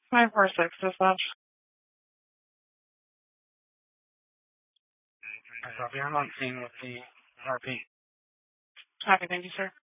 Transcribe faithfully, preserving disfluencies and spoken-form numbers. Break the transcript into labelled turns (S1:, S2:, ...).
S1: five four six dispatch.
S2: Copy. I'm on scene with the R P.
S1: Copy, thank you, sir.